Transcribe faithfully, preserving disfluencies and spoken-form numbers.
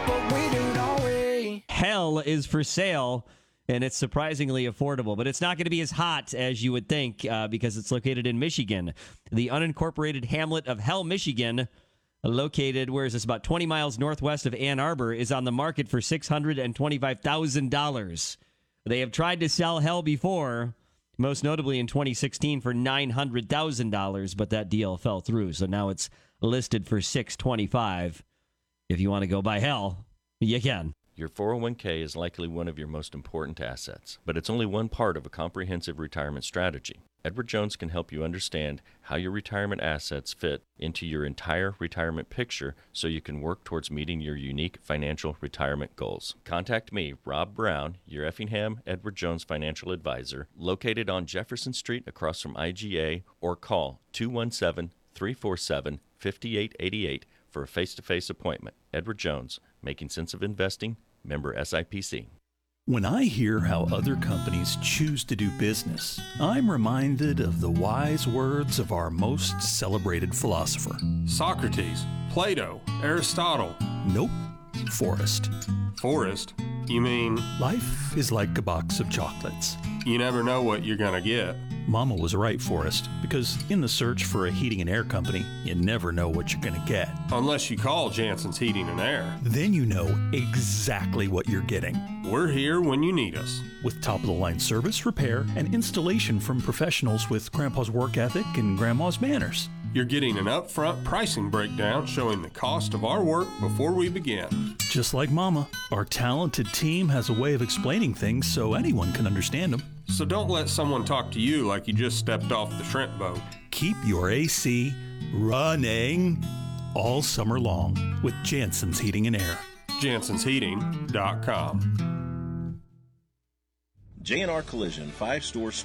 but we do, don't we? Hell is for sale, and it's surprisingly affordable, but it's not going to be as hot as you would think uh, because it's located in Michigan. The unincorporated hamlet of Hell, Michigan, located, where is this, about twenty miles northwest of Ann Arbor, is on the market for six hundred twenty-five thousand dollars. They have tried to sell Hell before, most notably in twenty sixteen for nine hundred thousand dollars, but that deal fell through, so now it's listed for six hundred twenty-five thousand dollars. If you want to go buy Hell, you can. Your four oh one k is likely one of your most important assets, but it's only one part of a comprehensive retirement strategy. Edward Jones can help you understand how your retirement assets fit into your entire retirement picture so you can work towards meeting your unique financial retirement goals. Contact me, Rob Brown, your Effingham Edward Jones financial advisor, located on Jefferson Street across from I G A, or call two one seven, three four seven, five eight eight eight for a face-to-face appointment. Edward Jones, Making Sense of Investing, member S I P C. When I hear how other companies choose to do business, I'm reminded of the wise words of our most celebrated philosopher. Socrates, Plato, Aristotle. Nope, Forrest. Forrest? You mean? Life is like a box of chocolates. You never know what you're gonna get. Mama was right, Forrest, because in the search for a heating and air company, you never know what you're gonna get. Unless you call Jansen's Heating and Air. Then you know exactly what you're getting. We're here when you need us. With top-of-the-line service, repair, and installation from professionals with Grandpa's work ethic and Grandma's manners. You're getting an upfront pricing breakdown showing the cost of our work before we begin. Just like Mama, our talented team has a way of explaining things so anyone can understand them. So don't let someone talk to you like you just stepped off the shrimp boat. Keep your A C running all summer long with Jansen's Heating and Air. Jansens Heating dot com. J and R Collision, five stores